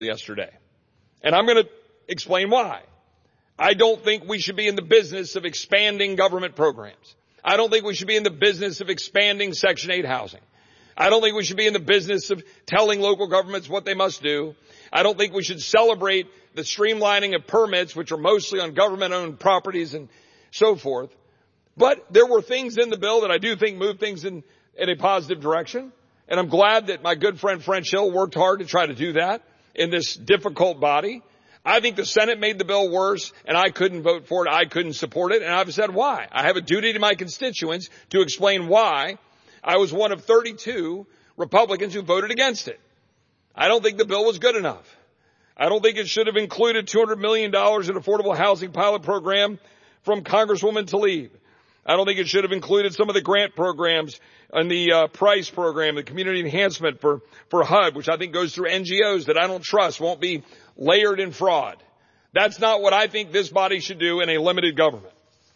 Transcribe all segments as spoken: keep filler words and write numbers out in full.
yesterday. And I'm going to explain why. I don't think we should be in the business of expanding government programs. I don't think we should be in the business of expanding Section eight housing. I don't think we should be in the business of telling local governments what they must do. I don't think we should celebrate the streamlining of permits, which are mostly on government-owned properties and so forth. But there were things in the bill that I do think move things in, in a positive direction. And I'm glad that my good friend French Hill worked hard to try to do that in this difficult body. I think the Senate made the bill worse, and I couldn't vote for it. I couldn't support it, and I've said why. I have a duty to my constituents to explain why I was one of thirty-two Republicans who voted against it. I don't think the bill was good enough. I don't think it should have included two hundred million dollars in affordable housing pilot program from Congresswoman Tlaib. I don't think it should have included some of the grant programs and the uh, PRICE program, the community enhancement for, for H U D, which I think goes through N G Os that I don't trust, won't be layered in fraud. That's not what I think this body should do in a limited government.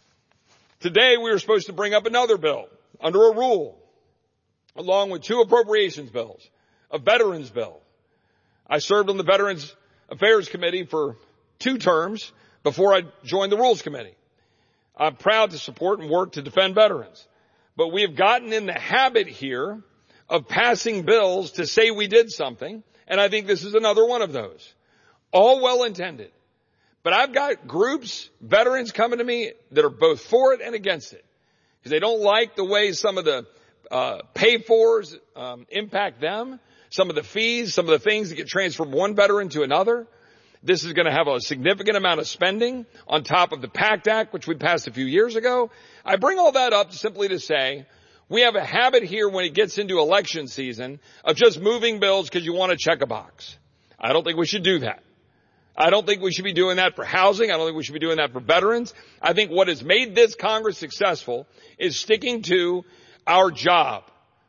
Today we were supposed to bring up another bill under a rule, along with two appropriations bills, a veterans bill. I served on the Veterans Affairs Committee for two terms before I joined the Rules Committee. I'm proud to support and work to defend veterans. But we have gotten in the habit here of passing bills to say we did something, and I think this is another one of those. All well intended. But I've got groups, veterans coming to me that are both for it and against it. Because they don't like the way some of the uh pay-fors um, impact them, some of the fees, some of the things that get transferred from one veteran to another. This is going to have a significant amount of spending on top of the PACT Act, which we passed a few years ago. I bring all that up simply to say we have a habit here when it gets into election season of just moving bills because you want to check a box. I don't think we should do that. I don't think we should be doing that for housing. I don't think we should be doing that for veterans. I think what has made this Congress successful is sticking to our job,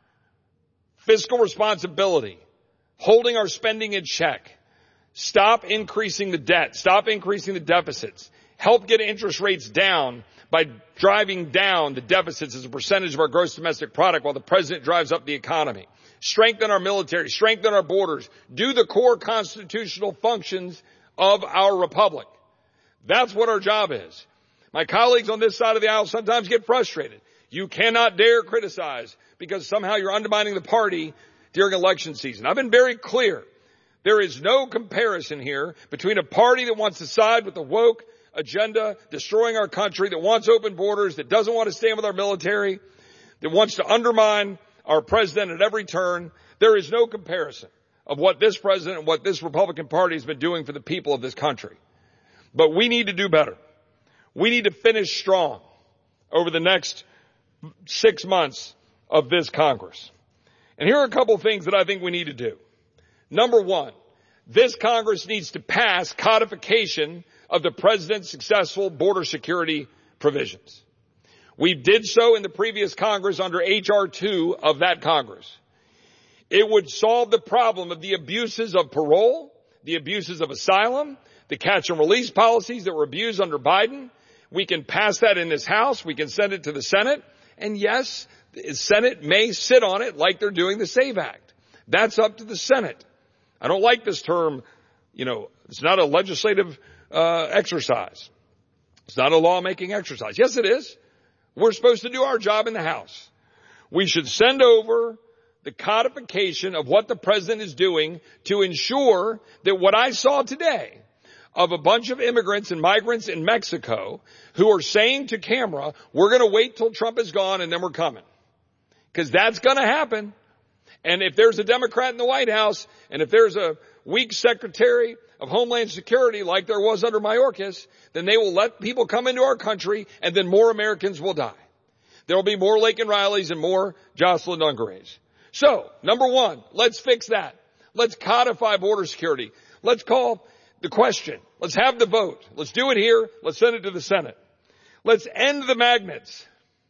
fiscal responsibility, holding our spending in check. Stop increasing the debt. Stop increasing the deficits. Help get interest rates down by driving down the deficits as a percentage of our gross domestic product while the president drives up the economy. Strengthen our military. Strengthen our borders. Do the core constitutional functions of our republic. That's what our job is. My colleagues on this side of the aisle sometimes get frustrated. You cannot dare criticize because somehow you're undermining the party during election season. I've been very clear. There is no comparison here between a party that wants to side with the woke agenda, destroying our country, that wants open borders, that doesn't want to stand with our military, that wants to undermine our president at every turn. There is no comparison of what this president and what this Republican Party has been doing for the people of this country. But we need to do better. We need to finish strong over the next six months of this Congress. And here are a couple of things that I think we need to do. Number one, this Congress needs to pass codification of the president's successful border security provisions. We did so in the previous Congress under H R two of that Congress. It would solve the problem of the abuses of parole, the abuses of asylum, the catch and release policies that were abused under Biden. We can pass that in this House. We can send it to the Senate. And yes, the Senate may sit on it like they're doing the SAVE Act. That's up to the Senate. I don't like this term, you know, it's not a legislative uh exercise. It's not a lawmaking exercise. Yes, it is. We're supposed to do our job in the House. We should send over the codification of what the president is doing to ensure that what I saw today of a bunch of immigrants and migrants in Mexico who are saying to camera, we're going to wait till Trump is gone and then we're coming. Because that's going to happen. And if there's a Democrat in the White House, and if there's a weak Secretary of Homeland Security like there was under Mayorkas, then they will let people come into our country and then more Americans will die. There will be more Laken Rileys and more Jocelyn Ungareys. So, number one, let's fix that. Let's codify border security. Let's call the question. Let's have the vote. Let's do it here. Let's send it to the Senate. Let's end the magnets.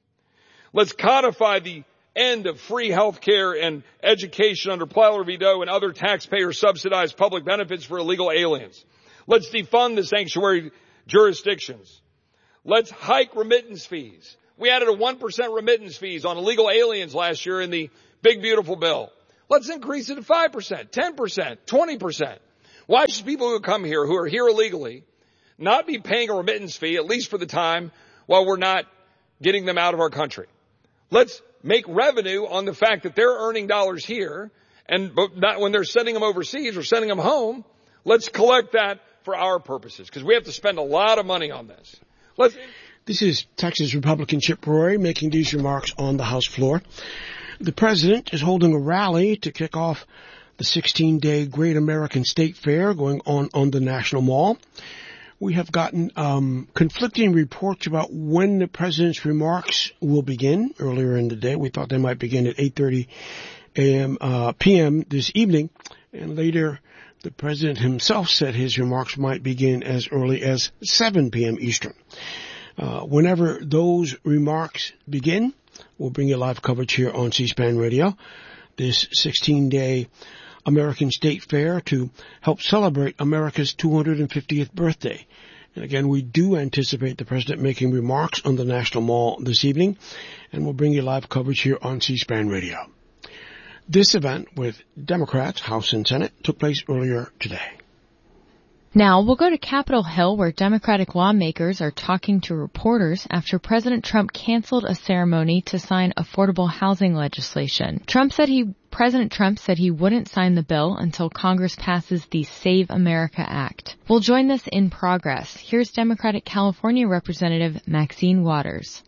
Let's codify the end of free health care and education under Plyler v. Doe and other taxpayer-subsidized public benefits for illegal aliens. Let's defund the sanctuary jurisdictions. Let's hike remittance fees. We added a one percent remittance fees on illegal aliens last year in the big, beautiful bill. Let's increase it to five percent, ten percent, twenty percent. Why should people who come here, who are here illegally, not be paying a remittance fee, at least for the time, while we're not getting them out of our country? Let's make revenue on the fact that they're earning dollars here, and but not when they're sending them overseas or sending them home. Let's collect that for our purposes, because we have to spend a lot of money on this. Let's. This is Texas Republican Chip Roy making these remarks on the House floor. The president is holding a rally to kick off the sixteen-day Great American State Fair going on on the National Mall. We have gotten um, conflicting reports about when the president's remarks will begin. Earlier in the day, we thought they might begin at eight thirty a.m. Uh, p m this evening, and later the president himself said his remarks might begin as early as seven p.m. Eastern. Uh, whenever those remarks begin, we'll bring you live coverage here on C-SPAN Radio. This sixteen-day American State Fair to help celebrate America's two hundred fiftieth birthday. And again, we do anticipate the president making remarks on the National Mall this evening, and we'll bring you live coverage here on C-SPAN Radio. This event with Democrats, House and Senate, took place earlier today. Now, we'll go to Capitol Hill, where Democratic lawmakers are talking to reporters after President Trump canceled a ceremony to sign affordable housing legislation. Trump said he, President Trump said he wouldn't sign the bill until Congress passes the Save America Act. We'll join this in progress. Here's Democratic California Representative Maxine Waters.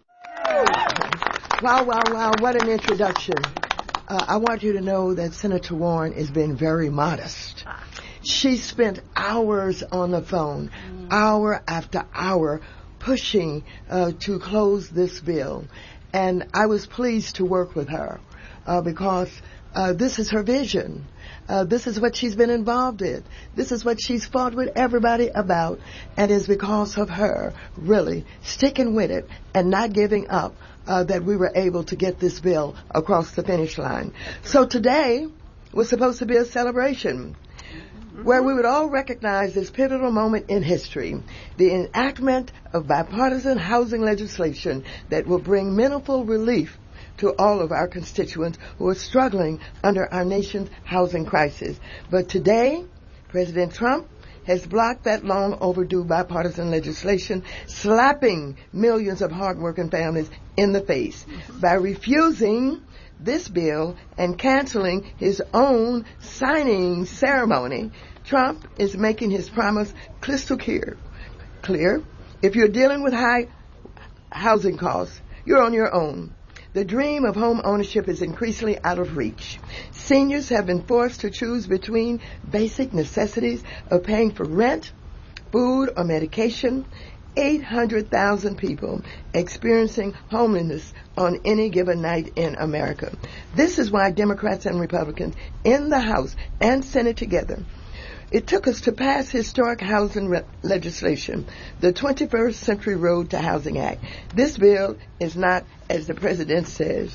Wow, wow, wow, what an introduction. Uh, I want you to know that Senator Warren has been very modest. She spent hours on the phone, hour after hour, pushing uh, to close this bill. And I was pleased to work with her uh, because uh, this is her vision. Uh, this is what she's been involved in. This is what she's fought with everybody about. And it's because of her really sticking with it and not giving up uh, that we were able to get this bill across the finish line. So today was supposed to be a celebration where we would all recognize this pivotal moment in history, the enactment of bipartisan housing legislation that will bring meaningful relief to all of our constituents who are struggling under our nation's housing crisis. But today, President Trump has blocked that long overdue bipartisan legislation, slapping millions of hardworking families in the face by refusing this bill and canceling his own signing ceremony. Trump is making his promise crystal clear. Clear. If you're dealing with high housing costs, you're on your own. The dream of home ownership is increasingly out of reach. Seniors have been forced to choose between basic necessities of paying for rent, food, or medication. eight hundred thousand people experiencing homelessness on any given night in America. This is why Democrats and Republicans in the House and Senate together, it took us to pass historic housing re- legislation, the twenty-first Century Road to Housing Act. This bill is not, as the president says,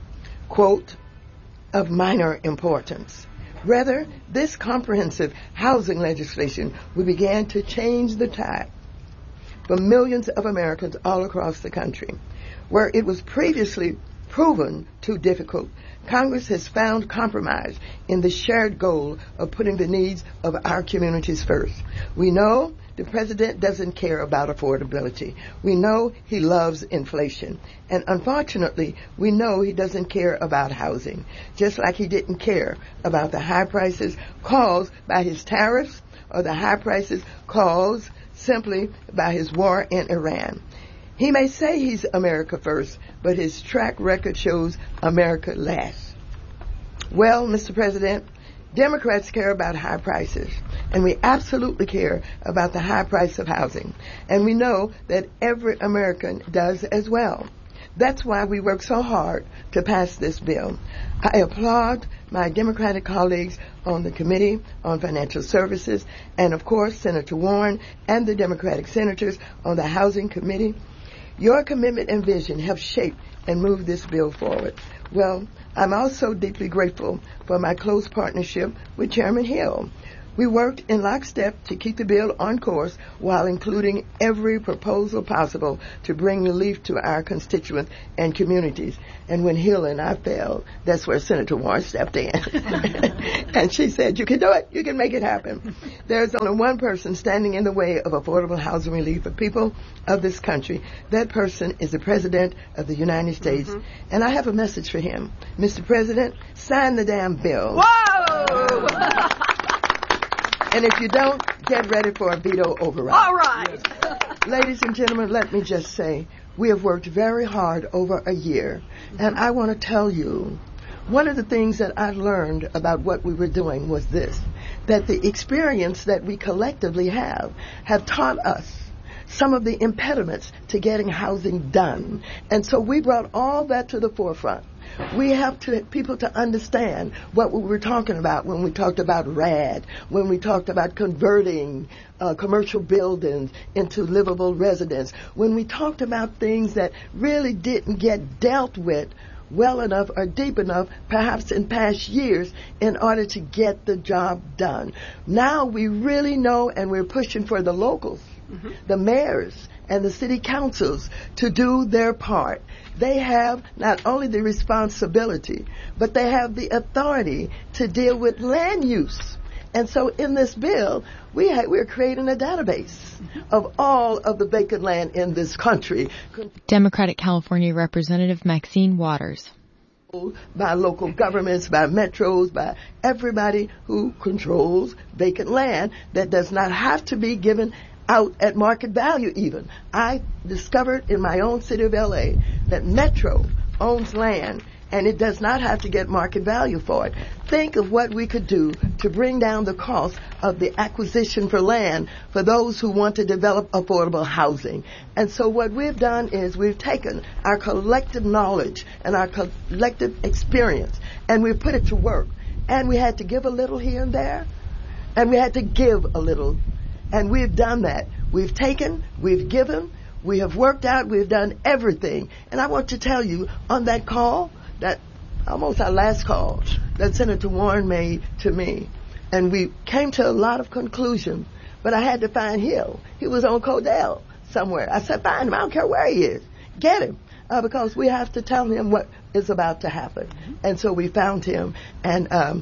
quote, of minor importance. Rather, this comprehensive housing legislation will begin to change the tide for millions of Americans all across the country. Where it was previously proven too difficult, Congress has found compromise in the shared goal of putting the needs of our communities first. We know the president doesn't care about affordability. We know he loves inflation. And unfortunately, we know he doesn't care about housing, just like he didn't care about the high prices caused by his tariffs or the high prices caused simply by his war in Iran. He may say he's America first, but his track record shows America last. Well, Mister President, Democrats care about high prices, and we absolutely care about the high price of housing. And we know that every American does as well. That's why we work so hard to pass this bill. I applaud my Democratic colleagues on the Committee on Financial Services, and of course Senator Warren and the Democratic senators on the Housing Committee. Your commitment and vision have shaped and moved this bill forward. Well, I'm also deeply grateful for my close partnership with Chairman Hill. We worked in lockstep to keep the bill on course while including every proposal possible to bring relief to our constituents and communities. And when Hill and I failed, that's where Senator Warren stepped in. And she said, you can do it. You can make it happen. There's only one person standing in the way of affordable housing relief for people of this country. That person is the President of the United States. Mm-hmm. And I have a message for him. Mister President, sign the damn bill. Whoa! And if you don't, get ready for a veto override. All right. Ladies and gentlemen, let me just say, we have worked very hard over a year. Mm-hmm. And I want to tell you, one of the things that I learned about what we were doing was this, that the experience that we collectively have have taught us some of the impediments to getting housing done. And so we brought all that to the forefront. We have to people to understand what we were talking about when we talked about R A D, when we talked about converting uh, commercial buildings into livable residence, when we talked about things that really didn't get dealt with well enough or deep enough, perhaps in past years, in order to get the job done. Now we really know, and we're pushing for the locals, mm-hmm. the mayors, and the city councils to do their part. They have not only the responsibility, but they have the authority to deal with land use. And so in this bill, we ha- we're creating a database of all of the vacant land in this country. Democratic California Representative Maxine Waters. By local governments, by metros, by everybody who controls vacant land that does not have to be given out at market value even. I discovered in my own city of L A that Metro owns land and it does not have to get market value for it. Think of what we could do to bring down the cost of the acquisition for land for those who want to develop affordable housing. And so what we've done is we've taken our collective knowledge and our collective experience and we've put it to work. And we had to give a little here and there, and we had to give a little. And we've done that. We've taken, we've given, we have worked out, we've done everything. And I want to tell you, on that call, that almost our last call that Senator Warren made to me, and we came to a lot of conclusions, but I had to find Hill. He was on Codell somewhere. I said, find him. I don't care where he is. Get him. Uh, because we have to tell him what is about to happen. Mm-hmm. And so we found him, and um,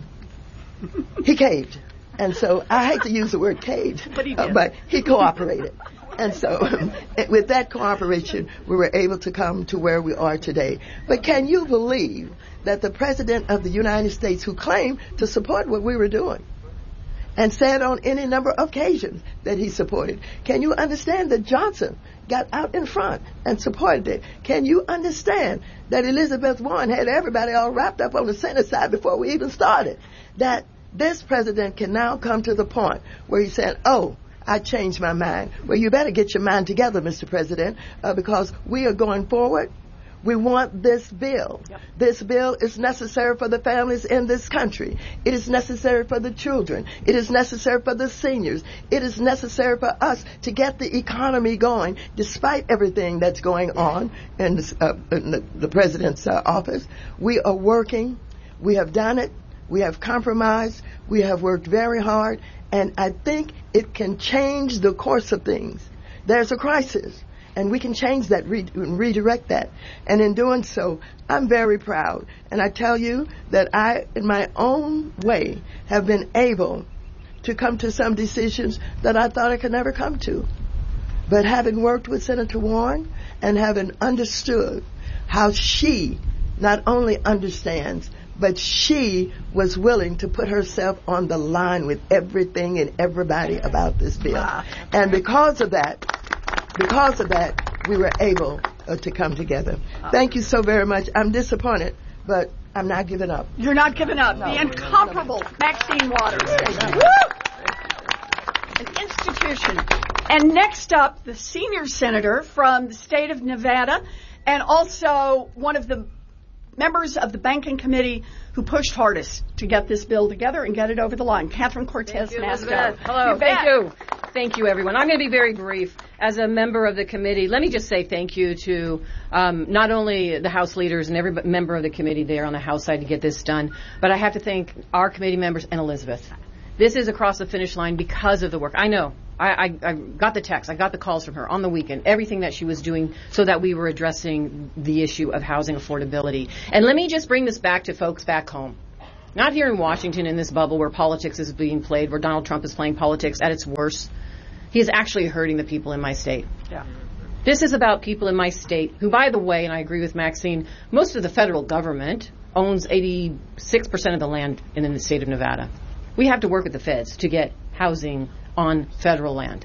he caved. And so I hate to use the word caved, but he, uh, but he cooperated. And so with that cooperation, we were able to come to where we are today. But can you believe that the President of the United States, who claimed to support what we were doing and said on any number of occasions that he supported, can you understand that Johnson got out in front and supported it? Can you understand that Elizabeth Warren had everybody all wrapped up on the Senate side before we even started? That this president can now come to the point where he said, oh, I changed my mind. Well, you better get your mind together, Mister President, uh, because we are going forward. We want this bill. Yep. This bill is necessary for the families in this country. It is necessary for the children. It is necessary for the seniors. It is necessary for us to get the economy going, despite everything that's going on in, this, uh, in the, the president's uh, office. We are working. We have done it. We have compromised. We have worked very hard. And I think it can change the course of things. There's a crisis, and we can change that, re- redirect that. And in doing so, I'm very proud. And I tell you that I, in my own way, have been able to come to some decisions that I thought I could never come to. But having worked with Senator Warren and having understood how she not only understands, but she was willing to put herself on the line with everything and everybody about this bill. Wow. And because of that, because of that, we were able uh, to come together. Wow. Thank you so very much. I'm disappointed, but I'm not giving up. You're not giving up. No. The incomparable Maxine Waters. Woo! An institution. And next up, the senior senator from the state of Nevada, and also one of the members of the banking committee who pushed hardest to get this bill together and get it over the line. Catherine Cortez Masto. Hello. You're thank back. you. Thank you, everyone. I'm going to be very brief. As a member of the committee, let me just say thank you to um, not only the House leaders and every member of the committee there on the House side to get this done, but I have to thank our committee members and Elizabeth. This is across the finish line because of the work. I know. I, I, I got the text. I got the calls from her on the weekend, everything that she was doing so that we were addressing the issue of housing affordability. And let me just bring this back to folks back home. Not here in Washington in this bubble where politics is being played, where Donald Trump is playing politics at its worst. He is actually hurting the people in my state. Yeah. This is about people in my state who, by the way, and I agree with Maxine, most of the federal government owns eighty-six percent of the land in the state of Nevada. We have to work with the feds to get housing on federal land.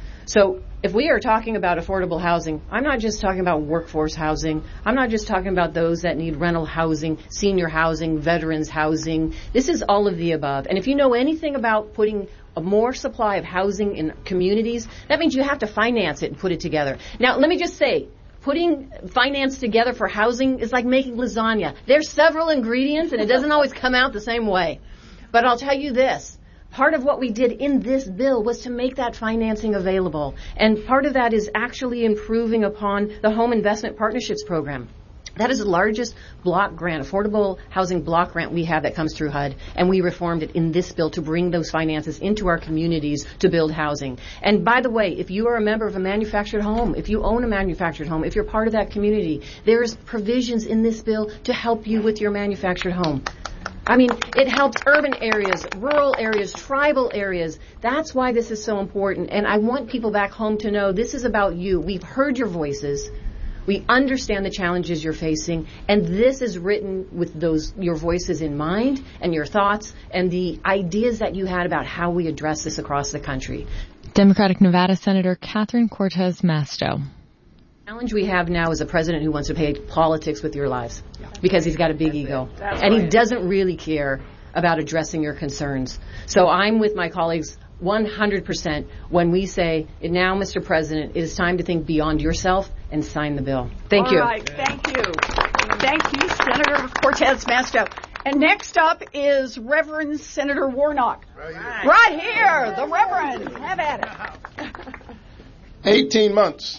So if we are talking about affordable housing, I'm not just talking about workforce housing. I'm not just talking about those that need rental housing, senior housing, veterans housing. This is all of the above. And if you know anything about putting a more supply of housing in communities, that means you have to finance it and put it together. Now, let me just say, putting finance together for housing is like making lasagna. There's several ingredients, and it doesn't always come out the same way. But I'll tell you this. Part of what we did in this bill was to make that financing available. And part of that is actually improving upon the Home Investment Partnerships Program. That is the largest block grant, affordable housing block grant we have that comes through H U D. And we reformed it in this bill to bring those finances into our communities to build housing. And by the way, if you are a member of a manufactured home, if you own a manufactured home, if you're part of that community, there's provisions in this bill to help you with your manufactured home. I mean, it helps urban areas, rural areas, tribal areas. That's why this is so important. And I want people back home to know this is about you. We've heard your voices. We understand the challenges you're facing. And this is written with those your voices in mind and your thoughts and the ideas that you had about how we address this across the country. Democratic Nevada Senator Catherine Cortez Masto. The challenge we have now is a president who wants to play politics with your lives because he's got a big ego. And he doesn't really care about addressing your concerns. So I'm with my colleagues one hundred percent when we say, now, Mister President, it is time to think beyond yourself and sign the bill. Thank you. All right. Thank you. Thank you, Senator Cortez Masto. And next up is Reverend Senator Warnock. Right here. Right here, the Reverend. Have at it. eighteen months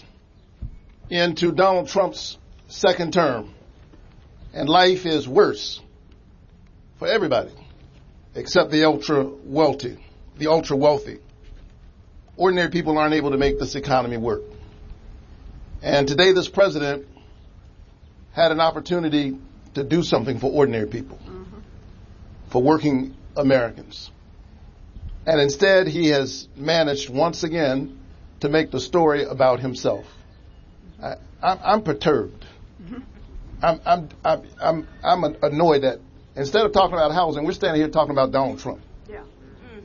into Donald Trump's second term, and life is worse for everybody except the ultra wealthy. The ultra wealthy. Ordinary people aren't able to make this economy work. And today this president had an opportunity to do something for ordinary people, mm-hmm. for working Americans. And instead he has managed once again to make the story about himself. I, I'm, I'm perturbed. Mm-hmm. I'm, I'm, I'm, I'm, I'm annoyed that instead of talking about housing, we're standing here talking about Donald Trump. Yeah. Mm.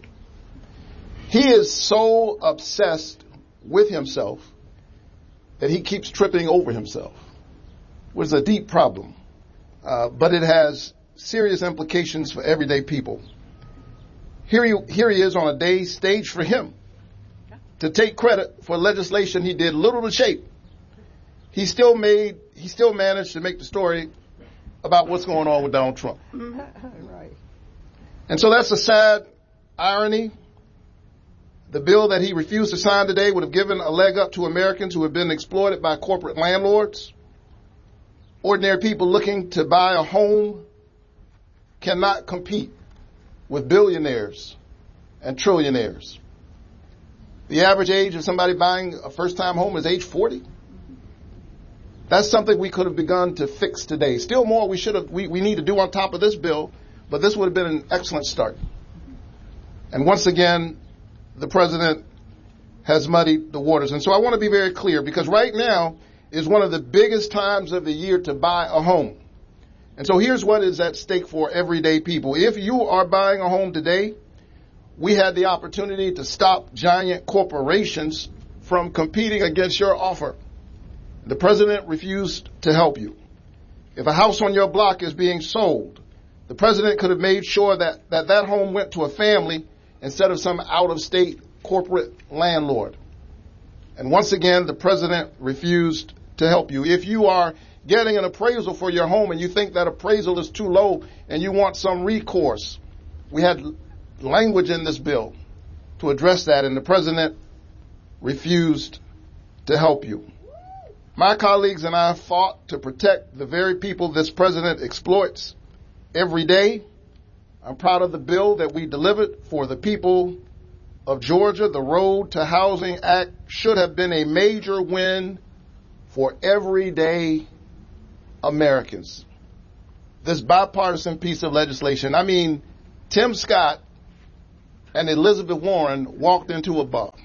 He is so obsessed with himself that he keeps tripping over himself, which is a deep problem. Uh, but it has serious implications for everyday people. Here he, here he is on a day staged for him to take credit for legislation he did little to shape. He still made, he still managed to make the story about what's going on with Donald Trump. Right. And so that's a sad irony. The bill that he refused to sign today would have given a leg up to Americans who have been exploited by corporate landlords. Ordinary people looking to buy a home cannot compete with billionaires and trillionaires. The average age of somebody buying a first-time home is age forty. That's something we could have begun to fix today. Still more we should have, we, we need to do on top of this bill, but this would have been an excellent start. And once again, the president has muddied the waters. And so I want to be very clear, because right now is one of the biggest times of the year to buy a home. And so here's what is at stake for everyday people. If you are buying a home today, we had the opportunity to stop giant corporations from competing against your offer. The president refused to help you. If a house on your block is being sold, the president could have made sure that that, that home went to a family instead of some out-of-state corporate landlord. And once again, the president refused to help you. If you are getting an appraisal for your home and you think that appraisal is too low and you want some recourse, we had language in this bill to address that, and the president refused to help you. My colleagues and I fought to protect the very people this president exploits every day, I'm proud of the bill that we delivered for the people of Georgia. The Road to Housing Act should have been a major win for everyday Americans. This bipartisan piece of legislation, I mean, Tim Scott and Elizabeth Warren walked into a bar.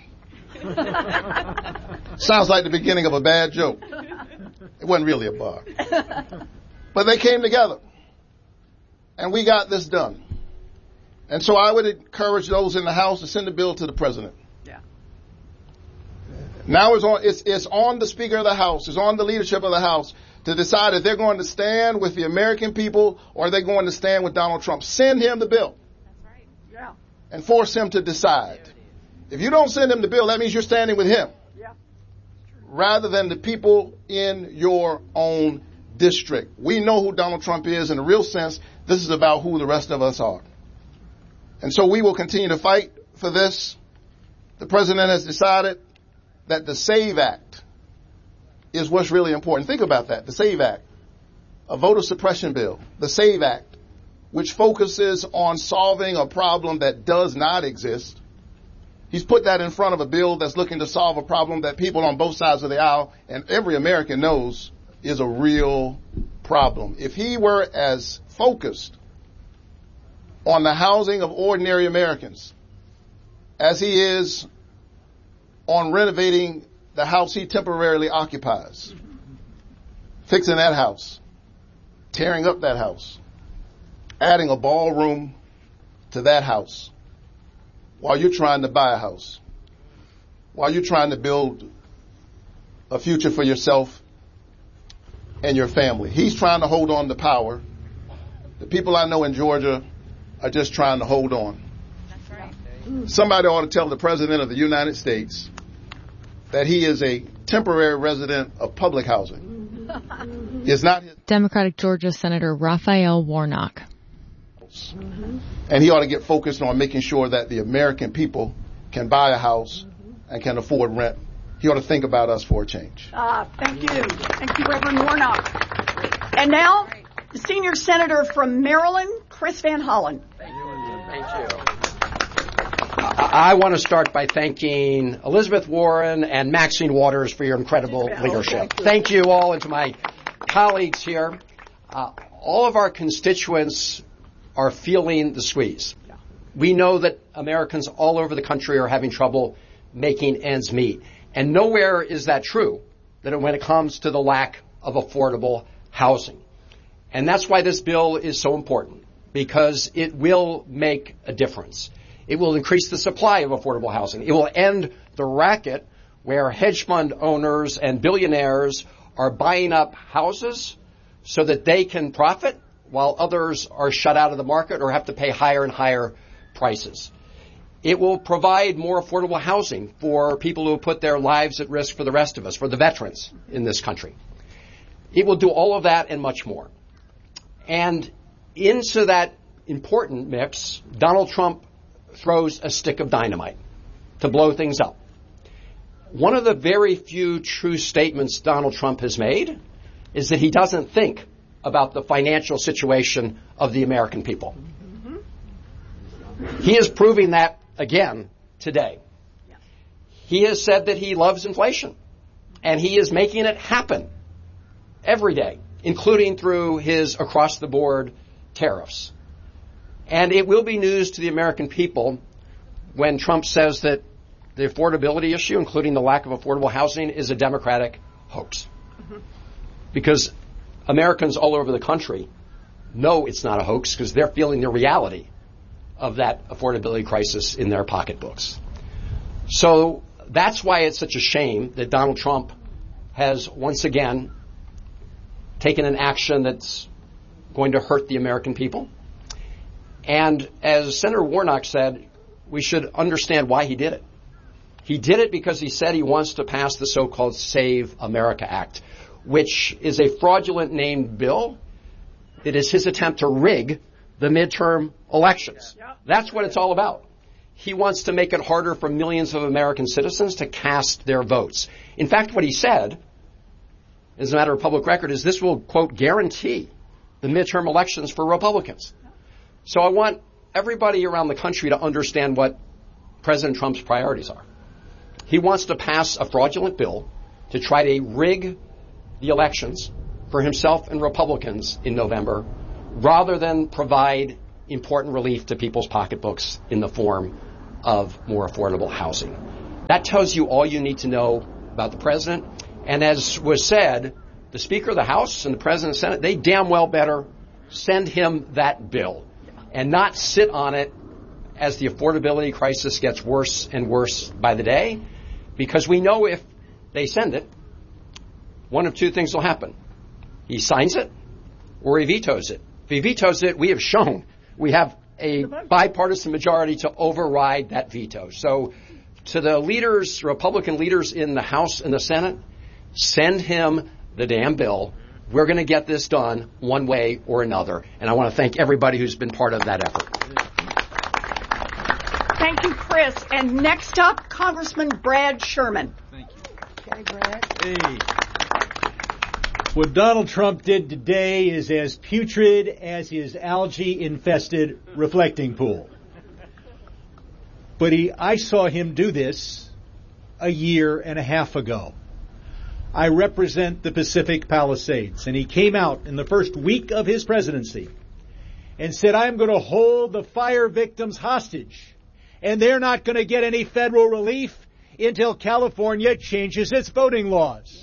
Sounds like the beginning of a bad joke. It wasn't really a bar. But they came together, and we got this done. And so I would encourage those in the House to send the bill to the President. Yeah. Now it's on, it's, it's on the Speaker of the House, it's on the leadership of the House to decide if they're going to stand with the American people or are they going to stand with Donald Trump. Send him the bill. That's right. Yeah. And force him to decide. If you don't send him the bill, that means you're standing with him. Yeah. Rather than the people in your own district. We know who Donald Trump is. In a real sense, this is about who the rest of us are. And so we will continue to fight for this. The president has decided that the SAVE Act is what's really important. Think about that. The SAVE Act, a voter suppression bill, the SAVE Act, which focuses on solving a problem that does not exist. He's put that in front of a bill that's looking to solve a problem that people on both sides of the aisle and every American knows is a real problem. If he were as focused on the housing of ordinary Americans as he is on renovating the house he temporarily occupies, fixing that house, tearing up that house, adding a ballroom to that house, while you're trying to buy a house, while you're trying to build a future for yourself and your family. He's trying to hold on to power. The people I know in Georgia are just trying to hold on. That's right. Somebody ought to tell the President of the United States that he is a temporary resident of public housing. It's not his. Democratic Georgia Senator Raphael Warnock. Mm-hmm. And he ought to get focused on making sure that the American people can buy a house mm-hmm. and can afford rent. He ought to think about us for a change. Ah, thank you. Thank you, Reverend Warnock. And now, the senior senator from Maryland, Chris Van Hollen. Thank you. Thank you. I, I want to start by thanking Elizabeth Warren and Maxine Waters for your incredible leadership. Thank you all, and to my colleagues here. Uh, all of our constituents are feeling the squeeze. Yeah. We know that Americans all over the country are having trouble making ends meet. And nowhere is that true that when it comes to the lack of affordable housing. And that's why this bill is so important, because it will make a difference. It will increase the supply of affordable housing. It will end the racket where hedge fund owners and billionaires are buying up houses so that they can profit, while others are shut out of the market or have to pay higher and higher prices. It will provide more affordable housing for people who put their lives at risk for the rest of us, for the veterans in this country. It will do all of that and much more. And into that important mix, Donald Trump throws a stick of dynamite to blow things up. One of the very few true statements Donald Trump has made is that he doesn't think about the financial situation of the American people. Mm-hmm. He is proving that again today. Yeah. He has said that he loves inflation, and he is making it happen every day, including through his across-the-board tariffs. And it will be news to the American people when Trump says that the affordability issue, including the lack of affordable housing, is a Democratic hoax. Mm-hmm. Because Americans all over the country know it's not a hoax because they're feeling the reality of that affordability crisis in their pocketbooks. So that's why it's such a shame that Donald Trump has once again taken an action that's going to hurt the American people. And as Senator Warnock said, we should understand why he did it. He did it because he said he wants to pass the so-called Save America Act, which is a fraudulent named bill. It is his attempt to rig the midterm elections. That's what it's all about. He wants to make it harder for millions of American citizens to cast their votes. In fact, what he said, as a matter of public record, is this will, quote, guarantee the midterm elections for Republicans. So I want everybody around the country to understand what President Trump's priorities are. He wants to pass a fraudulent bill to try to rig the elections for himself and Republicans in November, rather than provide important relief to people's pocketbooks in the form of more affordable housing. That tells you all you need to know about the president. And as was said, the Speaker of the House and the President of the Senate, they damn well better send him that bill and not sit on it as the affordability crisis gets worse and worse by the day, because we know if they send it, one of two things will happen. He signs it or he vetoes it. If he vetoes it, we have shown we have a bipartisan majority to override that veto. So to the leaders, Republican leaders in the House and the Senate, send him the damn bill. We're going to get this done one way or another. And I want to thank everybody who's been part of that effort. Thank you, Chris. And next up, Congressman Brad Sherman. Thank you. Okay, Brad. Hey. What Donald Trump did today is as putrid as his algae-infested reflecting pool. But he, I saw him do this a year and a half ago. I represent the Pacific Palisades, and he came out in the first week of his presidency and said, I'm going to hold the fire victims hostage, and they're not going to get any federal relief until California changes its voting laws.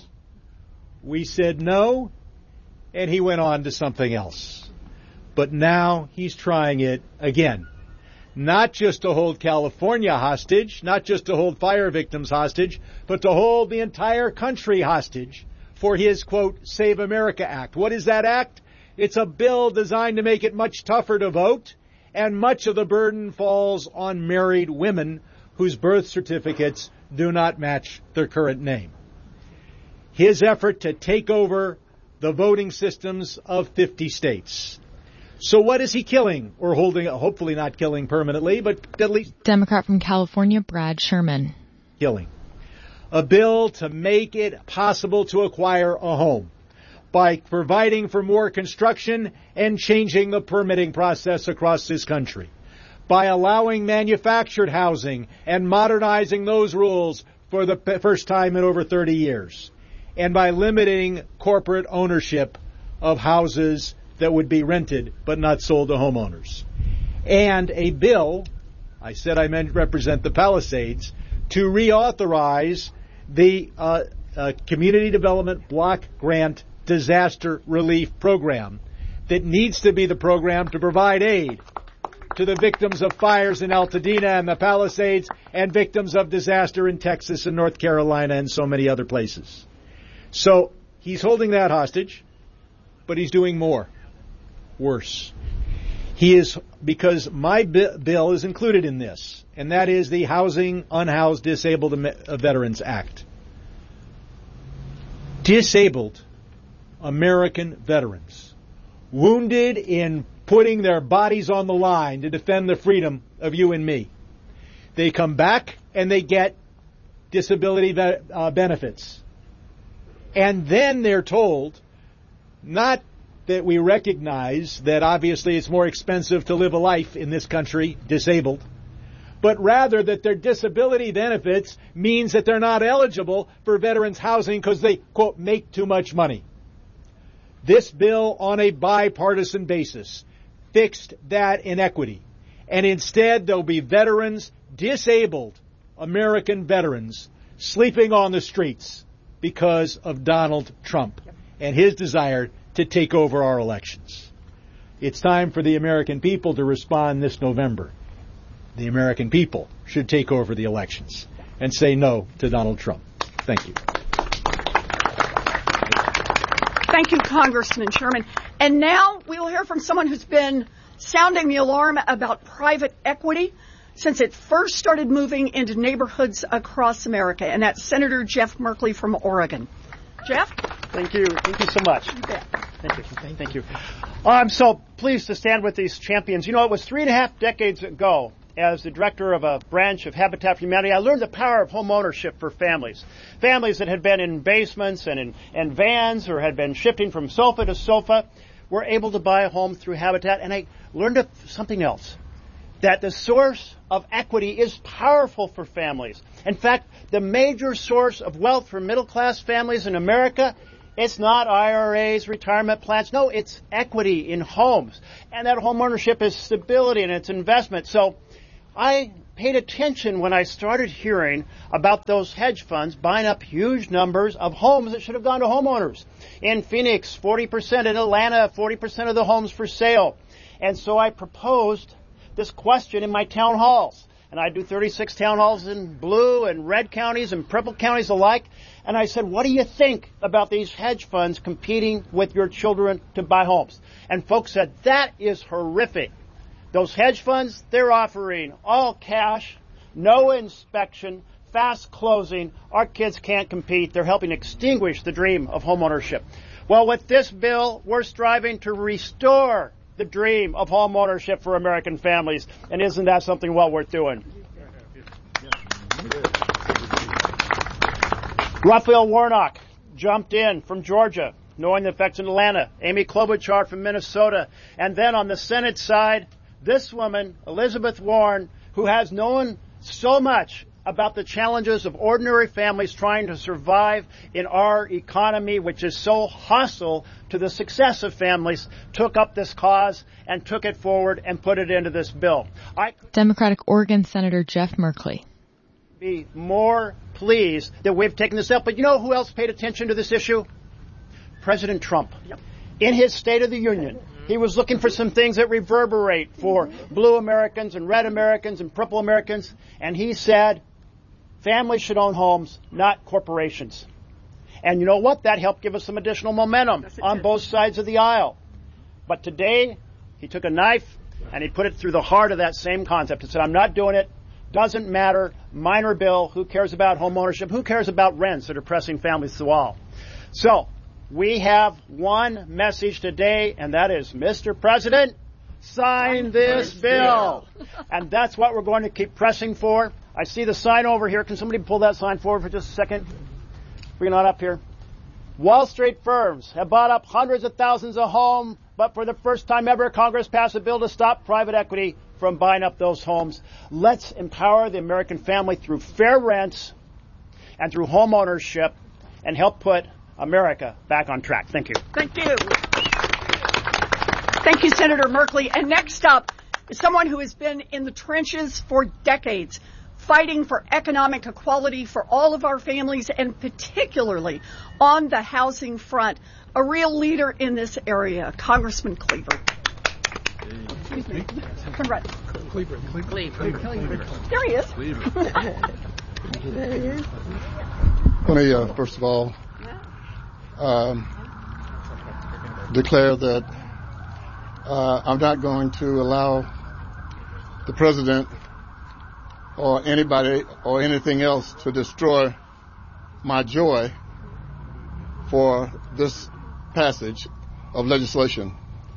We said no, and he went on to something else. But now he's trying it again. Not just to hold California hostage, not just to hold fire victims hostage, but to hold the entire country hostage for his, quote, Save America Act. What is that act? It's a bill designed to make it much tougher to vote, and much of the burden falls on married women whose birth certificates do not match their current name. His effort to take over the voting systems of fifty states. So what is he killing, or holding, hopefully not killing permanently, but at least... Democrat from California, Brad Sherman. Killing. A bill to make it possible to acquire a home by providing for more construction and changing the permitting process across this country. By allowing manufactured housing and modernizing those rules for the first time in over thirty years. And by limiting corporate ownership of houses that would be rented but not sold to homeowners. And a bill, I said I meant represent the Palisades, to reauthorize the uh, uh, Community Development Block Grant Disaster Relief Program that needs to be the program to provide aid to the victims of fires in Altadena and the Palisades and victims of disaster in Texas and North Carolina and so many other places. So he's holding that hostage, but he's doing more. Worse. He is, because my bi- bill is included in this, and that is the Housing Unhoused Disabled Am- Veterans Act. Disabled American veterans, wounded in putting their bodies on the line to defend the freedom of you and me. They come back and they get disability be- uh, benefits. And then they're told, not that we recognize that obviously it's more expensive to live a life in this country disabled, but rather that their disability benefits means that they're not eligible for veterans housing because they, quote, make too much money. This bill, on a bipartisan basis, fixed that inequity. And instead, there'll be veterans, disabled American veterans, sleeping on the streets because of Donald Trump and his desire to take over our elections. It's time for the American people to respond this November. The American people should take over the elections and say no to Donald Trump. Thank you. Thank you, Congressman Sherman. And now we will hear from someone who's been sounding the alarm about private equity since it first started moving into neighborhoods across America, and that's Senator Jeff Merkley from Oregon. Jeff? Thank you. Thank you so much. You bet. Thank you. Thank you. Oh, I'm so pleased to stand with these champions. You know, it was three and a half decades ago, as the director of a branch of Habitat for Humanity, I learned the power of home ownership for families. Families that had been in basements and in and vans or had been shifting from sofa to sofa were able to buy a home through Habitat, and I learned something else. that the source of equity is powerful for families. In fact, the major source of wealth for middle-class families in America, it's not I R As, retirement plans. No, it's equity in homes. And that home ownership is stability and it's investment. So I paid attention when I started hearing about those hedge funds buying up huge numbers of homes that should have gone to homeowners. In Phoenix, forty percent. In Atlanta, forty percent of the homes for sale. And so I proposed this question in my town halls. And I do thirty-six town halls in blue and red counties and purple counties alike. And I said, what do you think about these hedge funds competing with your children to buy homes? And folks said, that is horrific. Those hedge funds, they're offering all cash, no inspection, fast closing. Our kids can't compete. They're helping extinguish the dream of homeownership. Well, with this bill, we're striving to restore the dream of home ownership for American families. And isn't that something well worth doing? Raphael Warnock jumped in from Georgia, knowing the effects in Atlanta. Amy Klobuchar from Minnesota. And then on the Senate side, this woman, Elizabeth Warren, who has known so much about the challenges of ordinary families trying to survive in our economy, which is so hostile to the success of families, took up this cause and took it forward and put it into this bill. I Democratic Oregon Senator Jeff Merkley. Be more pleased that we've taken this up. But you know who else paid attention to this issue? President Trump. Yep. In his State of the Union, he was looking for some things that reverberate for blue Americans and red Americans and purple Americans. And he said, families should own homes, not corporations. And you know what? That helped give us some additional momentum on both sides of the aisle. But today, he took a knife and he put it through the heart of that same concept. He said, I'm not doing it. Doesn't matter. Minor bill. Who cares about home ownership? Who cares about rents that are pressing families to the wall? So, we have one message today, and that is, Mister President, sign this bill. And that's what we're going to keep pressing for. I see the sign over here. Can somebody pull that sign forward for just a second? Bring it on up here. Wall Street firms have bought up hundreds of thousands of homes, but for the first time ever, Congress passed a bill to stop private equity from buying up those homes. Let's empower the American family through fair rents and through home ownership and help put America back on track. Thank you. Thank you. Thank you, Senator Merkley. And next up is someone who has been in the trenches for decades, fighting for economic equality for all of our families, and particularly on the housing front. A real leader in this area, Congressman Cleaver. Excuse me. Come right. Cleaver. Cleaver. Cleaver. There he is. Cleaver. There he is. Let me, uh, first of all, um, declare that uh, I'm not going to allow the president or anybody or anything else to destroy my joy for this passage of legislation.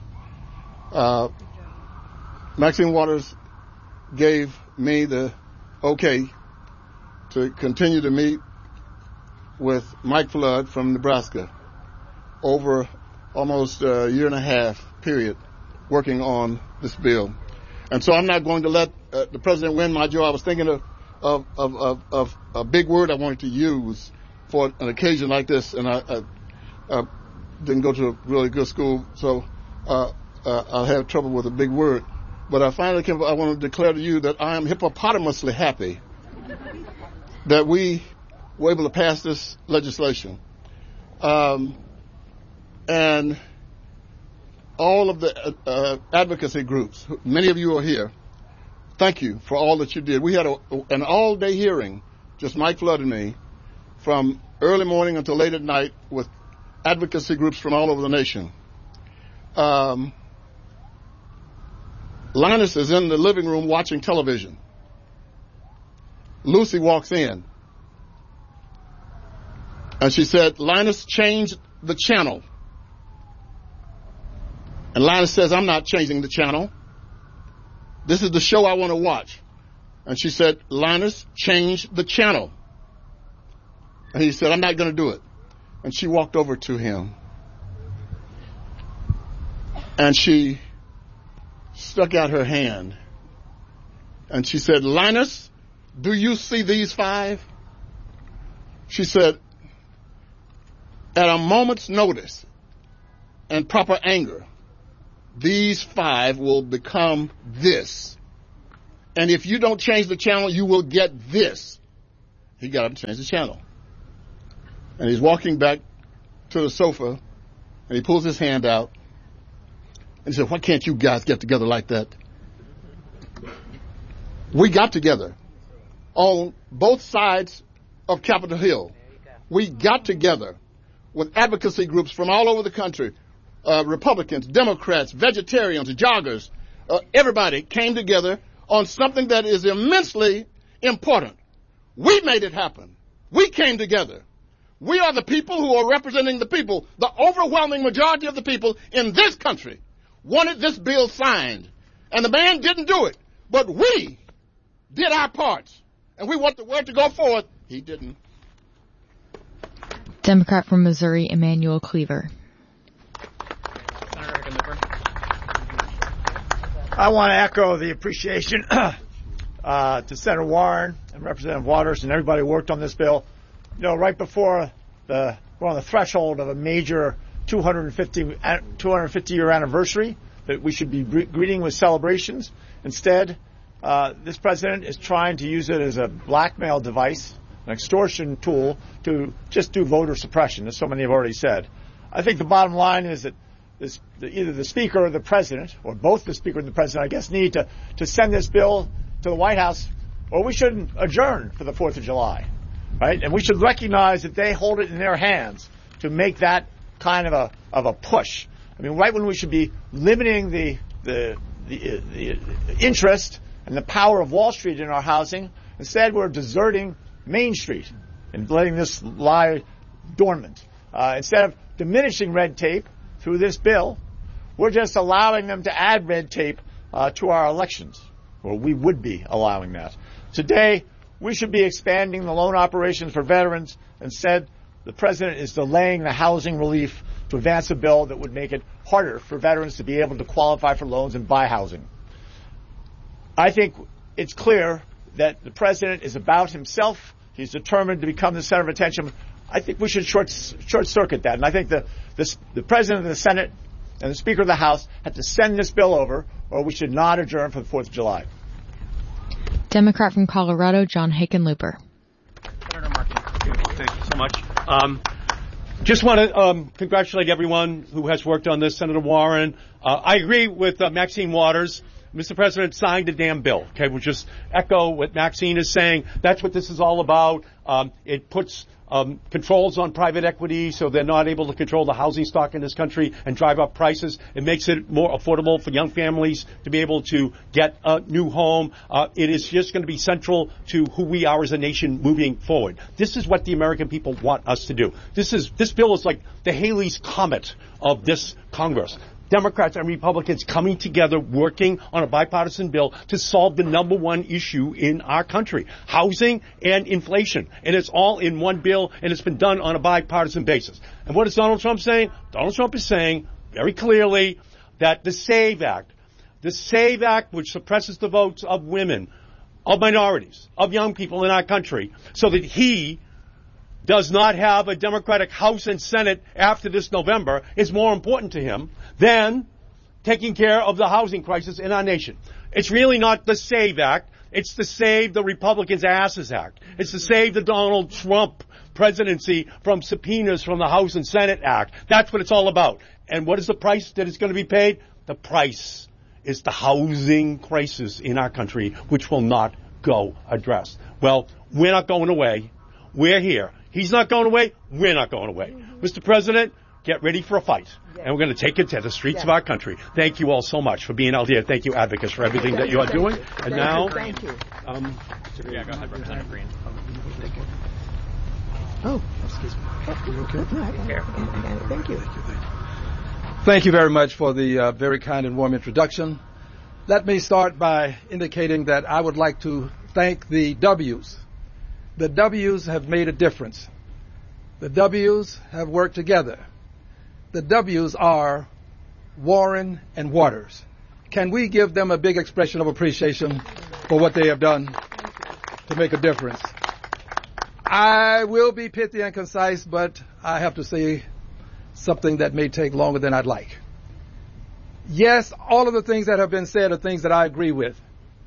Uh, Maxine Waters gave me the okay to continue to meet with Mike Flood from Nebraska over almost a year and a half period working on this bill. And so I'm not going to let uh, the president win my joy. I was thinking of, of, of, of, of a big word I wanted to use for an occasion like this, and I, I, I didn't go to a really good school, so uh, uh, I'll have trouble with a big word. But I finally came, I want to declare to you that I am hippopotamously happy that we were able to pass this legislation. Um, and all of the uh, advocacy groups, many of you are here, thank you for all that you did. We had a, an all-day hearing, just Mike Flood and me, from early morning until late at night with advocacy groups from all over the nation. Um, Linus is in the living room watching television. Lucy walks in. And she said, Linus, change the channel. And Linus says, I'm not changing the channel. This is the show I want to watch. And she said, Linus, change the channel. And he said, I'm not going to do it. And she walked over to him. And she stuck out her hand And she said, Linus, do you see these five? She said, at a moment's notice and proper anger, these five will become this. And if you don't change the channel, you will get this. He got up and changed the channel. And he's walking back to the sofa, and he pulls his hand out, and he said, why can't you guys get together like that? We got together on both sides of Capitol Hill. We got together with advocacy groups from all over the country, uh, Republicans, Democrats, vegetarians, joggers. Uh, everybody came together on something that is immensely important. We made it happen. We came together. We are the people who are representing the people. The overwhelming majority of the people in this country wanted this bill signed. And the man didn't do it. But we did our parts. And we want the word to go forth. He didn't. Democrat from Missouri, Emanuel Cleaver. I want to echo the appreciation uh, to Senator Warren and Representative Waters and everybody who worked on this bill. You know, right before the we're on the threshold of a major two hundred fifty year anniversary that we should be greeting with celebrations. Instead, uh, this president is trying to use it as a blackmail device, an extortion tool to just do voter suppression, as so many have already said. I think the bottom line is that this, the, either the Speaker or the President, or both the Speaker and the President, I guess, need to, to send this bill to the White House, or we shouldn't adjourn for the fourth of July, right? And we should recognize that they hold it in their hands to make that kind of a of a push. I mean, right when we should be limiting the the the, the interest and the power of Wall Street in our housing, instead we're deserting Main Street and letting this lie dormant. Uh, instead of diminishing red tape through this bill, we're just allowing them to add red tape uh, to our elections, or we would be allowing that. Today, we should be expanding the loan operations for veterans. Instead, the president is delaying the housing relief to advance a bill that would make it harder for veterans to be able to qualify for loans and buy housing. I think it's clear that the president is about himself. He's determined to become the center of attention. I think we should short, short circuit that. And I think the, the, the president of the Senate and the Speaker of the House have to send this bill over, or we should not adjourn for the fourth of July. Democrat from Colorado, John Hickenlooper. Senator Markey. Thank you so much. Um, just want to um, congratulate everyone who has worked on this. Senator Warren. Uh, I agree with uh, Maxine Waters. Mister President signed a damn bill. Okay, we'll just echo what Maxine is saying. That's what this is all about. Um, it puts um, controls on private equity so they're not able to control the housing stock in this country and drive up prices. It makes it more affordable for young families to be able to get a new home. Uh, it is just going to be central to who we are as a nation moving forward. This is what the American people want us to do. This is this bill is like the Halley's Comet of this Congress. Democrats and Republicans coming together, working on a bipartisan bill to solve the number one issue in our country, housing and inflation. And it's all in one bill, and it's been done on a bipartisan basis. And what is Donald Trump saying? Donald Trump is saying very clearly that the SAVE Act, the SAVE Act, which suppresses the votes of women, of minorities, of young people in our country, so that he does not have a Democratic House and Senate after this November, is more important to him than taking care of the housing crisis in our nation. It's really not the SAVE Act. It's the Save the Republicans' Asses Act. It's the Save the Donald Trump presidency from subpoenas from the House and Senate Act. That's what it's all about. And what is the price that is going to be paid? The price is the housing crisis in our country, which will not go addressed. Well, we're not going away. We're here. He's not going away. We're not going away. Mm-hmm. Mister President, get ready for a fight. Yes. And we're going to take it to the streets yes. of our country. Thank you all so much for being out here. Thank you, advocates, for everything that you are doing. And thank now, you, thank you. Um, yeah, go ahead, Representative Green. Oh, excuse me. You okay? No, I got it. I got it. Thank you. Thank you very much for the uh, very kind and warm introduction. Let me start by indicating that I would like to thank the W's. The W's have made a difference. The W's have worked together. The W's are Warren and Waters. Can we give them a big expression of appreciation? for what they have done to make a difference. I will be pithy and concise, but I have to say something that may take longer than I'd like. Yes, all of the things that have been said are things that I agree with.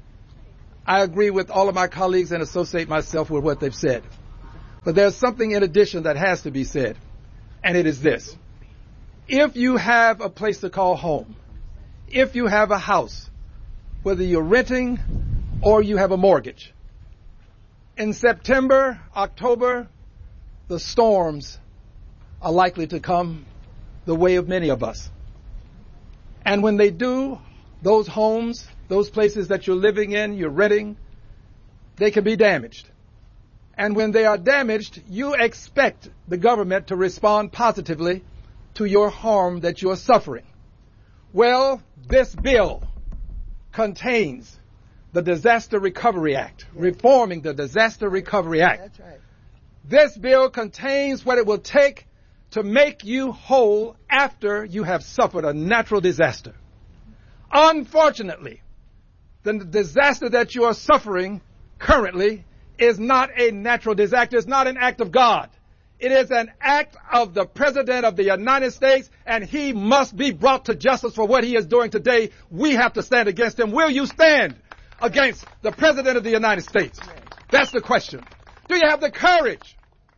I agree with all of my colleagues and associate myself with what they've said. But there's something in addition that has to be said, and it is this. If you have a place to call home, if you have a house, whether you're renting or you have a mortgage, in September, October, the storms are likely to come the way of many of us. And when they do, those homes, those places that you're living in, you're renting, they can be damaged. And when they are damaged, you expect the government to respond positively to your harm that you're suffering. Well, this bill contains the Disaster Recovery Act, yes. Reforming the Disaster Recovery Act. That's right. This bill contains what it will take to make you whole after you have suffered a natural disaster. Unfortunately, the disaster that you are suffering currently is not a natural disaster. It's not an act of God. It is an act of the President of the United States, and he must be brought to justice for what he is doing today. We have to stand against him. Will you stand against the President of the United States? That's the question. Do you have the courage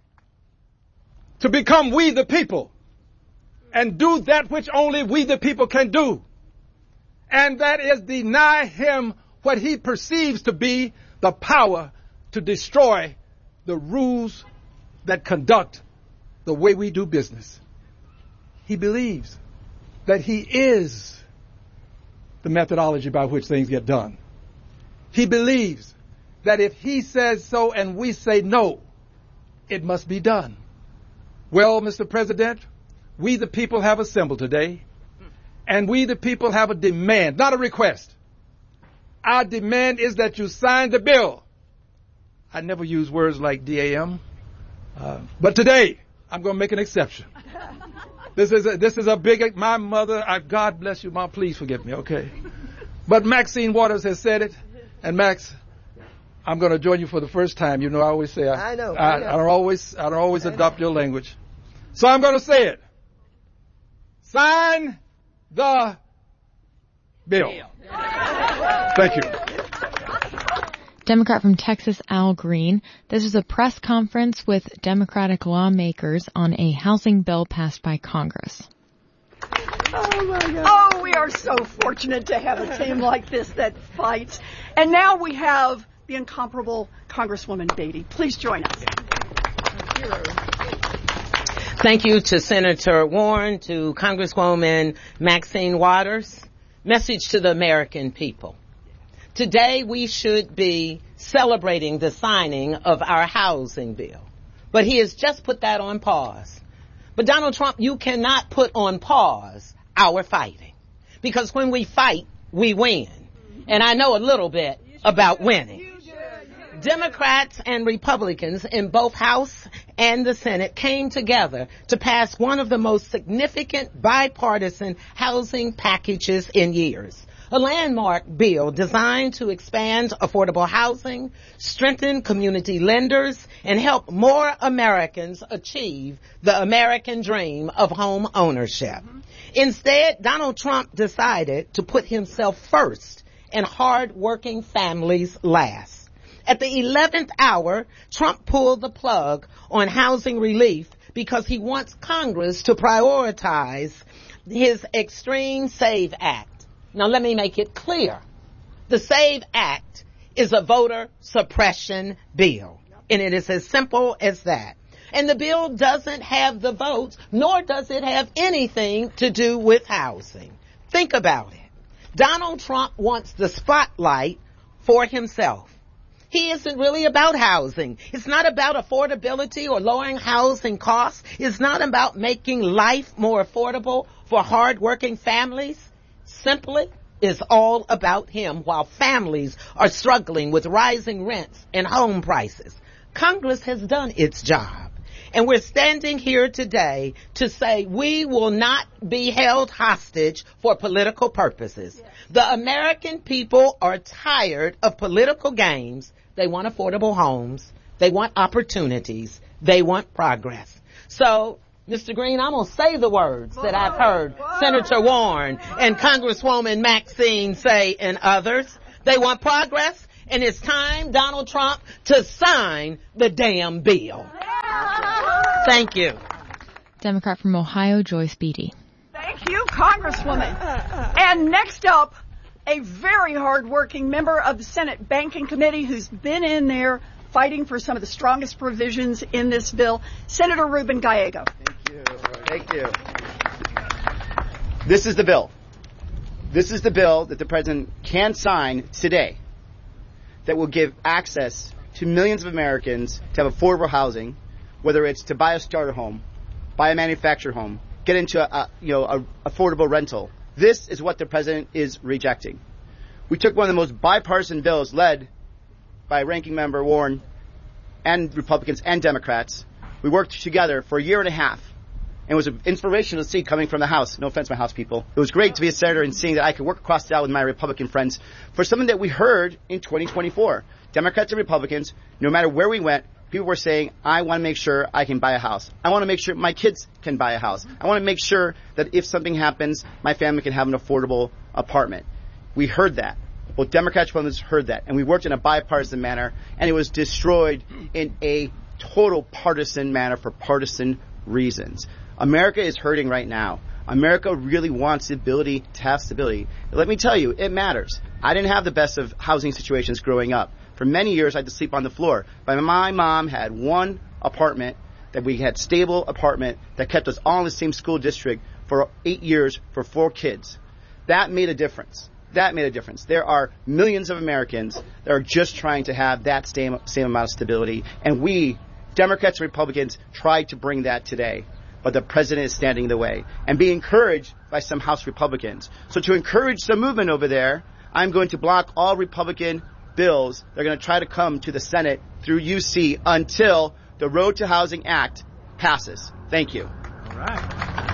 to become we the people and do that which only we the people can do? And that is deny him what he perceives to be the power to destroy the rules that conduct the way we do business. He believes that he is the methodology by which things get done. He believes that if he says so and we say no, it must be done. Well, Mister President, we the people have assembled today, and we the people have a demand, not a request. Our demand is that you sign the bill. I never use words like D A M, uh, but today I'm going to make an exception. This is a, this is a big, my mother, I, God bless you, Mom, please forgive me, okay? But Maxine Waters has said it, and Max, I'm going to join you for the first time. You know, I always say, I, I know. I, I, know. I don't always, I don't always I adopt know. your language. So I'm going to say it. Sign the bill. Thank you. Democrat from Texas, Al Green. This was a press conference with Democratic lawmakers on a housing bill passed by Congress. Oh, my God. Oh, we are so fortunate to have a team like this that fights. And now we have the incomparable Congresswoman Beatty. Please join us. Thank you to Senator Warren, to Congresswoman Maxine Waters. Message to the American people. Today we should be celebrating the signing of our housing bill. But he has just put that on pause. But Donald Trump, you cannot put on pause our fighting. Because when we fight, we win. And I know a little bit about winning. Democrats and Republicans in both House and the Senate came together to pass one of the most significant bipartisan housing packages in years. A landmark bill designed to expand affordable housing, strengthen community lenders, and help more Americans achieve the American dream of home ownership. Mm-hmm. Instead, Donald Trump decided to put himself first and hard-working families last. At the eleventh hour, Trump pulled the plug on housing relief because he wants Congress to prioritize his Extreme SAVE Act. Now, let me make it clear. The SAVE Act is a voter suppression bill, and it is as simple as that. And the bill doesn't have the votes, nor does it have anything to do with housing. Think about it. Donald Trump wants the spotlight for himself. He isn't really about housing. It's not about affordability or lowering housing costs. It's not about making life more affordable for hardworking families. Simply, it's all about him while families are struggling with rising rents and home prices. Congress has done its job. And we're standing here today to say we will not be held hostage for political purposes. Yes. The American people are tired of political games. They want affordable homes. They want opportunities. They want progress. So, Mister Green, I'm going to say the words that I've heard Senator Warren and Congresswoman Maxine say and others. They want progress, and it's time, Donald Trump, to sign the damn bill. Thank you. Democrat from Ohio, Joyce Beatty. Thank you, Congresswoman. And next up, a very hard-working member of the Senate Banking Committee who's been in there fighting for some of the strongest provisions in this bill, Senator Ruben Gallego. Thank you. Thank you. This is the bill. This is the bill that the president can sign today that will give access to millions of Americans to have affordable housing, whether it's to buy a starter home, buy a manufactured home, get into a, a you know a affordable rental. This is what the president is rejecting. We took one of the most bipartisan bills led by Ranking Member Warren and Republicans and Democrats. We worked together for a year and a half. And it was inspirational to see coming from the House. No offense, my House people. It was great to be a senator and seeing that I could work across the aisle with my Republican friends for something that we heard in twenty twenty-four. Democrats and Republicans, no matter where we went, people were saying, I want to make sure I can buy a house. I want to make sure my kids can buy a house. I want to make sure that if something happens, my family can have an affordable apartment. We heard that. Well, Democrats and Republicans heard that. And we worked in a bipartisan manner, and it was destroyed in a total partisan manner for partisan reasons. America is hurting right now. America really wants the ability to have stability. Let me tell you, it matters. I didn't have the best of housing situations growing up. For many years, I had to sleep on the floor. But my mom had one apartment that we had stable apartment that kept us all in the same school district for eight years for four kids. That made a difference. That made a difference. There are millions of Americans that are just trying to have that same, same amount of stability. And we, Democrats and Republicans, tried to bring that today. But the president is standing in the way and being encouraged by some House Republicans. So to encourage the movement over there, I'm going to block all Republican bills that are going to try to come to the Senate through U C until the Road to Housing Act passes. Thank you. All right.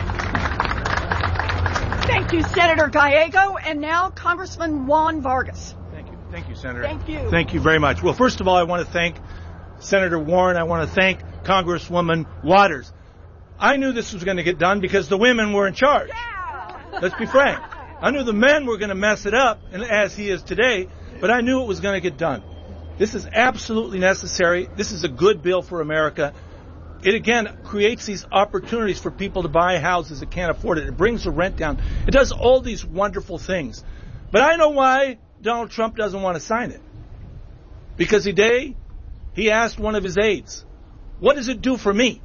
Thank you, Senator Gallego. And now Congressman Juan Vargas. Thank you. Thank you, Senator. Thank you. Thank you very much. Well, first of all, I want to thank Senator Warren. I want to thank Congresswoman Waters. I knew this was going to get done because the women were in charge. Yeah. Let's be frank. I knew the men were going to mess it up, and as he is today, but I knew it was going to get done. This is absolutely necessary. This is a good bill for America. It, again, creates these opportunities for people to buy houses that can't afford it. It brings the rent down. It does all these wonderful things. But I know why Donald Trump doesn't want to sign it. Because today, he asked one of his aides, what does it do for me?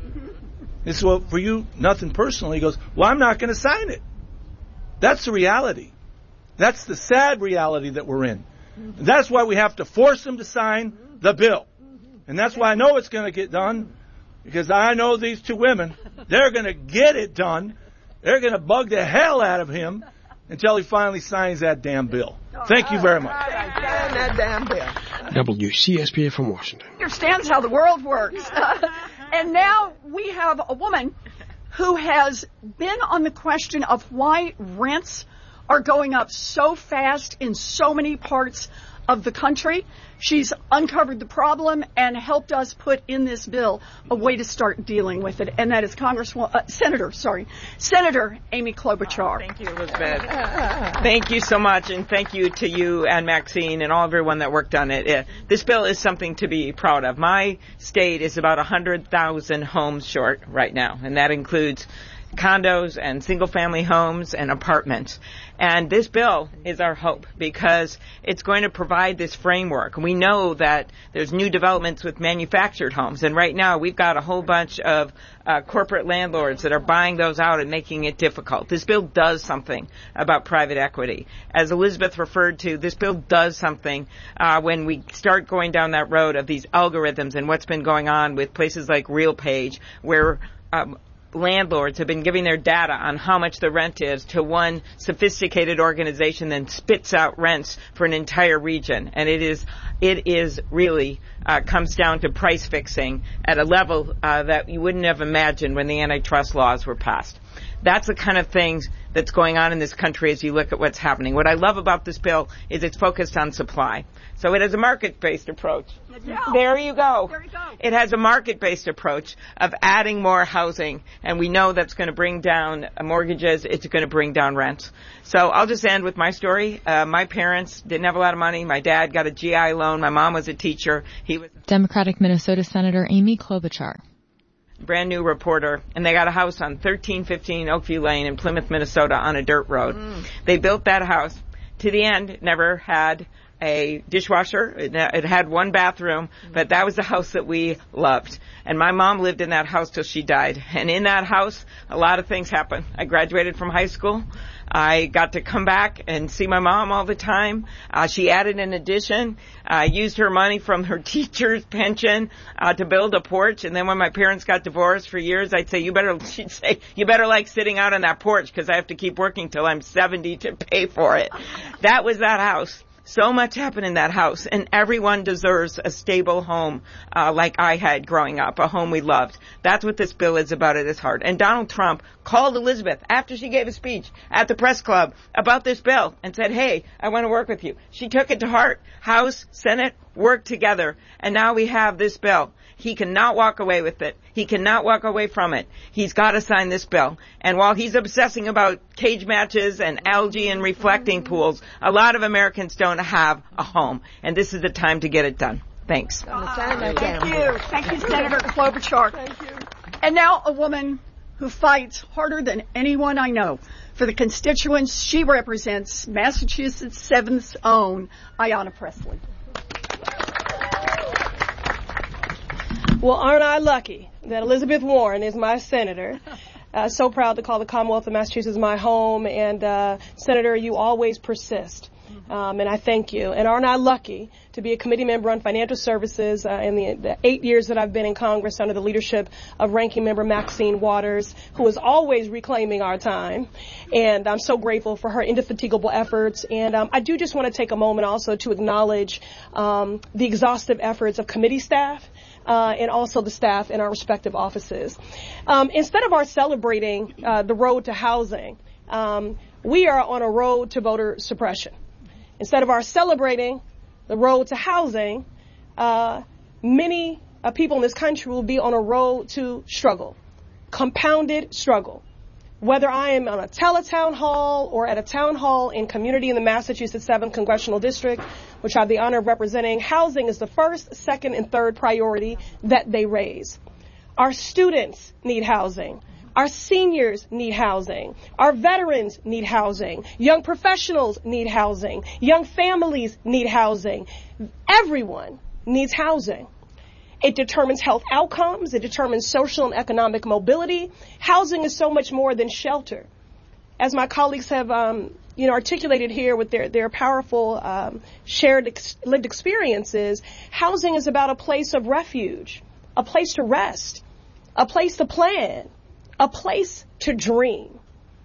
He said, well, for you, nothing personal. He goes, well, I'm not going to sign it. That's the reality. That's the sad reality that we're in. And that's why we have to force him to sign the bill. And that's why I know it's going to get done, because I know these two women, they're going to get it done. They're going to bug the hell out of him until he finally signs that damn bill. Thank you very much. Sign that damn bill. W C S B A from Washington. Understands how the world works. And now we have a woman who has been on the question of why rents are going up so fast in so many parts of the country. She's uncovered the problem and helped us put in this bill a way to start dealing with it, and that is Congresswoman, uh, Senator, sorry, Senator Amy Klobuchar. Thank you, Elizabeth. Thank you so much, and thank you to you and Maxine and all everyone that worked on it. Uh, this bill is something to be proud of. My state is about one hundred thousand homes short right now, and that includes condos and single-family homes and apartments. And this bill is our hope because it's going to provide this framework. We know that there's new developments with manufactured homes, and right now we've got a whole bunch of uh, corporate landlords that are buying those out and making it difficult. This bill does something about private equity. As Elizabeth referred to, this bill does something uh, when we start going down that road of these algorithms and what's been going on with places like RealPage, where um, landlords have been giving their data on how much the rent is to one sophisticated organization, then spits out rents for an entire region. And it is, it is really uh, comes down to price fixing at a level uh, that you wouldn't have imagined when the antitrust laws were passed. That's the kind of things that's going on in this country as you look at what's happening. What I love about this bill is it's focused on supply. So it has a market-based approach. Yeah. There you go. There you go. It has a market-based approach of adding more housing, and we know that's going to bring down mortgages. It's going to bring down rents. So I'll just end with my story. Uh, my parents didn't have a lot of money. My dad got a G I loan. My mom was a teacher. He was Democratic Minnesota Senator Amy Klobuchar. Brand new reporter, and they got a house on thirteen fifteen Oakview Lane in Plymouth, Minnesota on a dirt road. Mm. They built that house. To the end, it never had a dishwasher. It, it had one bathroom, but that was the house that we loved. And my mom lived in that house till she died. And in that house, a lot of things happened. I graduated from high school. I got to come back and see my mom all the time. Uh, she added an addition. I uh, used her money from her teacher's pension uh, to build a porch. And then when my parents got divorced for years, I'd say, you better, she'd say, you better like sitting out on that porch because I have to keep working till I'm seventy to pay for it. That was that house. So much happened in that house, and everyone deserves a stable home uh, like I had growing up, a home we loved. That's what this bill is about at its heart. And Donald Trump called Elizabeth after she gave a speech at the press club about this bill and said, hey, I want to work with you. She took it to heart. House, Senate, worked together, and now we have this bill. He cannot walk away with it. He cannot walk away from it. He's got to sign this bill. And while he's obsessing about cage matches and algae and reflecting pools, a lot of Americans don't have a home. And this is the time to get it done. Thanks. Uh, thank you. Thank you, Senator Klobuchar. Thank you. And now a woman who fights harder than anyone I know for the constituents she represents, Massachusetts' seventh own, Ayanna Pressley. Well, aren't I lucky that Elizabeth Warren is my senator? Uh, so proud to call the Commonwealth of Massachusetts my home. And, uh, Senator, you always persist. Um, and I thank you. And aren't I lucky to be a committee member on financial services uh, in the, the eight years that I've been in Congress under the leadership of Ranking Member Maxine Waters, who is always reclaiming our time. And I'm so grateful for her indefatigable efforts. And um, I do just want to take a moment also to acknowledge um, the exhaustive efforts of committee staff. Uh, and also the staff in our respective offices. Um, instead of our celebrating uh, the road to housing, um, we are on a road to voter suppression. Instead of our celebrating the road to housing, uh, many uh, people in this country will be on a road to struggle, compounded struggle. Whether I am on a teletown hall or at a town hall in community in the Massachusetts seventh Congressional District, which I have the honor of representing, housing is the first, second, and third priority that they raise. Our students need housing. Our seniors need housing. Our veterans need housing. Young professionals need housing. Young families need housing. Everyone needs housing. It determines health outcomes. It determines social and economic mobility. Housing is so much more than shelter. As my colleagues have, um, you know, articulated here with their, their powerful um, shared ex- lived experiences, housing is about a place of refuge, a place to rest, a place to plan, a place to dream.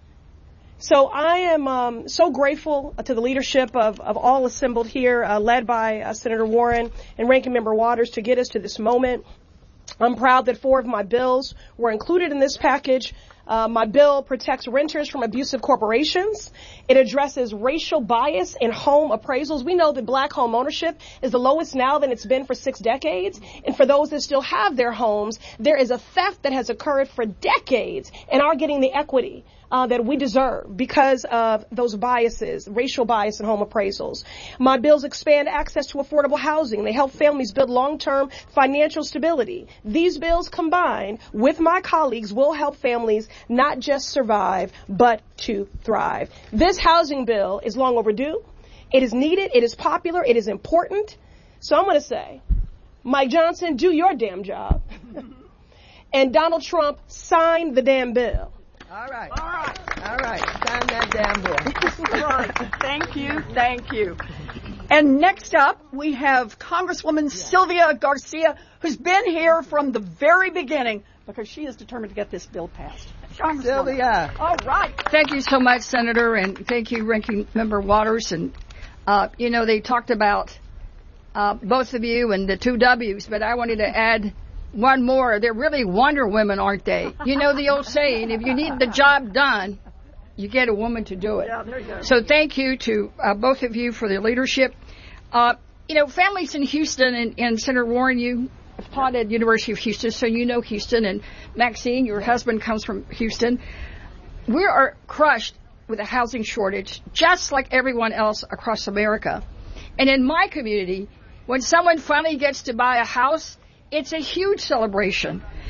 So I am um, so grateful to the leadership of, of all assembled here, uh, led by uh, Senator Warren and Ranking Member Waters, to get us to this moment. I'm proud that four of my bills were included in this package. Uh, my bill protects renters from abusive corporations. It addresses racial bias in home appraisals. We know that black home ownership is the lowest now than it's been for six decades. And for those that still have their homes, there is a theft that has occurred for decades and are getting the equity Uh, that we deserve because of those biases, racial bias in home appraisals. My bills expand access to affordable housing. They help families build long-term financial stability. These bills combined with my colleagues will help families not just survive, but to thrive. This housing bill is long overdue. It is needed. It is popular. It is important. So I'm going to say, Mike Johnson, do your damn job. And Donald Trump, sign the damn bill. All right. All right. All right. Sign that damn bill. Right. Thank you. Thank you. And next up, we have Congresswoman Sylvia Garcia, who's been here from the very beginning because she is determined to get this bill passed. Sylvia. All right. Thank you so much, Senator, and thank you, Ranking Member Waters. And, uh, you know, they talked about uh, both of you and the two W's, but I wanted to add one more. They're really Wonder Women, aren't they? You know the old saying, if you need the job done, you get a woman to do it. Yeah, there you go. So thank you to uh, both of you for the leadership. Uh, you know, families in Houston, and, and Senator Warren, you taught at University of Houston, so you know Houston, and Maxine, your husband comes from Houston. We are crushed with a housing shortage, just like everyone else across America. And in my community, when someone finally gets to buy a house, it's a huge celebration.